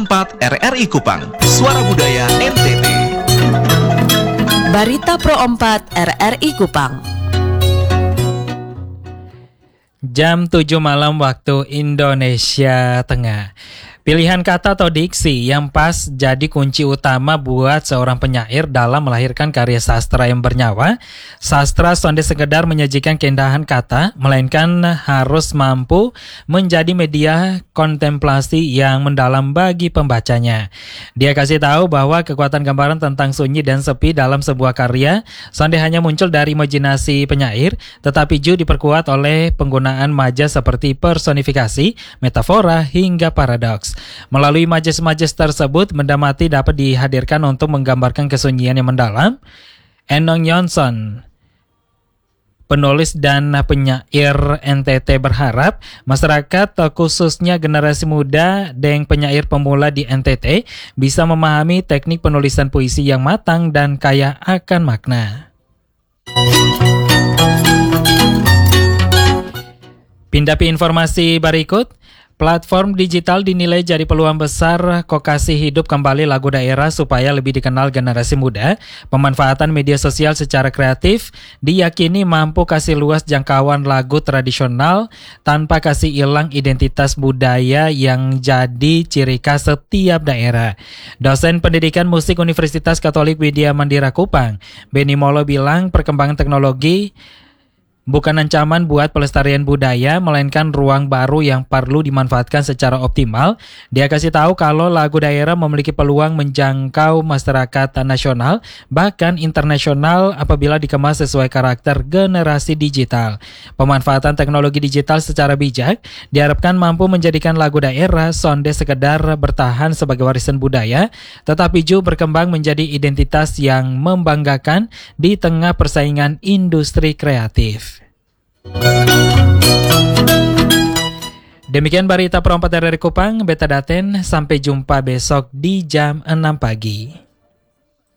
4 RRI Kupang, Suara Budaya NTT. Barita Pro 4 RRI Kupang. Jam 7 malam waktu Indonesia Tengah. Pilihan kata atau diksi yang pas jadi kunci utama buat seorang penyair dalam melahirkan karya sastra yang bernyawa. Sastra sonde sekedar menyajikan keindahan kata, melainkan harus mampu menjadi media kontemplasi yang mendalam bagi pembacanya. Dia kasih tahu bahwa kekuatan gambaran tentang sunyi dan sepi dalam sebuah karya sonde hanya muncul dari imajinasi penyair, tetapi juga diperkuat oleh penggunaan majas seperti personifikasi, metafora, hingga paradoks. Melalui majas-majas tersebut, benda mati dapat dihadirkan untuk menggambarkan kesunyian yang mendalam. Enong Yonson, penulis dan penyair NTT, berharap masyarakat, khususnya generasi muda dan penyair pemula di NTT, bisa memahami teknik penulisan puisi yang matang dan kaya akan makna. Pindah informasi berikut. Platform digital dinilai jadi peluang besar kokasi hidup kembali lagu daerah supaya lebih dikenal generasi muda. Pemanfaatan media sosial secara kreatif diyakini mampu kasih luas jangkauan lagu tradisional tanpa kasih hilang identitas budaya yang jadi ciri khas setiap daerah. Dosen Pendidikan Musik Universitas Katolik Widya Mandira Kupang, Benny Molo, bilang perkembangan teknologi bukan ancaman buat pelestarian budaya, melainkan ruang baru yang perlu dimanfaatkan secara optimal. Dia kasih tahu kalau lagu daerah memiliki peluang menjangkau masyarakat nasional, bahkan internasional apabila dikemas sesuai karakter generasi digital. Pemanfaatan teknologi digital secara bijak diharapkan mampu menjadikan lagu daerah sonde sekedar bertahan sebagai warisan budaya, tetapi juga berkembang menjadi identitas yang membanggakan di tengah persaingan industri kreatif. Demikian Barita Pro 4 RRI Kupang, Beta Daten. Sampai jumpa besok di jam 6 pagi.